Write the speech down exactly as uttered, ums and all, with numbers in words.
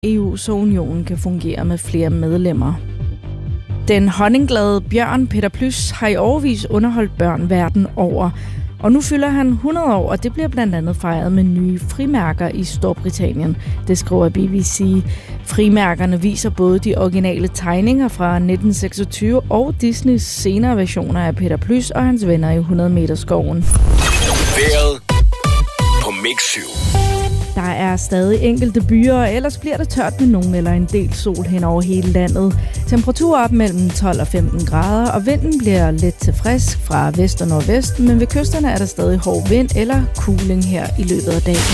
E U, så unionen kan fungere med flere medlemmer. Den honningglade bjørn Peter Plys har i årevis underholdt børn verden over. Og nu fylder han hundrede år, og det bliver blandt andet fejret med nye frimærker i Storbritannien. Det skriver B B C. Frimærkerne viser både de originale tegninger fra nitten seksogtyve og Disneys senere versioner af Peter Plys og hans venner i hundrede meter skoven. Vejret på Mix syv. Der er stadig enkelte byer, og ellers bliver det tørt med nogen eller en del sol hen over hele landet. Temperatur op mellem tolv og femten grader, og vinden bliver let til frisk fra vest og nordvest, men ved kysterne er der stadig hård vind eller kuling her i løbet af dagen.